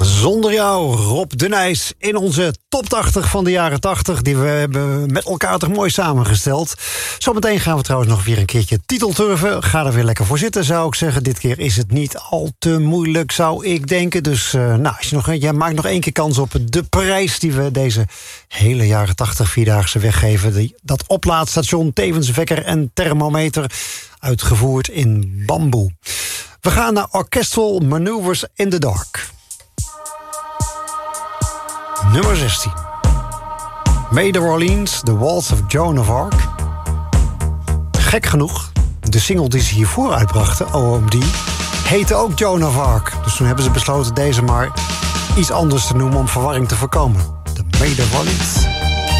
Zonder jou, Rob de Nijs, in onze top 80 van de jaren 80... die we hebben met elkaar toch mooi samengesteld. Zometeen gaan we trouwens nog weer een keertje titelturven. Ga er weer lekker voor zitten, zou ik zeggen. Dit keer is het niet al te moeilijk, zou ik denken. Dus als je maakt nog 1 keer kans op de prijs... die we deze hele jaren 80 vierdaagse weggeven. Dat oplaadstation, tevens wekker en thermometer... uitgevoerd in bamboe. We gaan naar Orchestral Maneuvers in the Dark. Nummer 16. May the Orleans, The Waltz of Joan of Arc. Gek genoeg, de single die ze hiervoor uitbrachten, OMD, heette ook Joan of Arc. Dus toen hebben ze besloten deze maar iets anders te noemen om verwarring te voorkomen. De May the Orleans.